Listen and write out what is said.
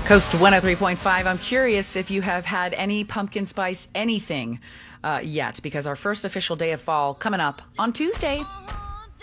Coast 103.5. I'm curious if you have had any pumpkin spice anything yet, because our first official day of fall coming up on Tuesday.